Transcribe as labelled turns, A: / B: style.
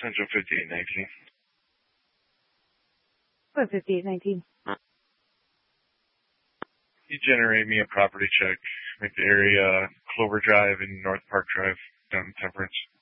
A: Central 5819.
B: What 5819?
A: You generate me a property check. Make the area Clover Drive and North Park Drive down in Temperance.